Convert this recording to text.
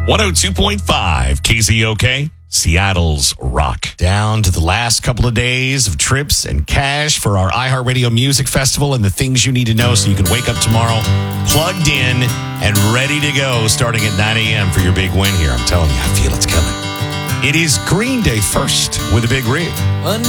102.5 KZOK, Seattle's rock. Down to the last couple of days of trips and cash for our iHeartRadio Music Festival and the things you need to know so you can wake up tomorrow plugged in and ready to go starting at 9 a.m. for your big win here. I'm telling you, I feel it's coming. It is Green Day first with a big rig.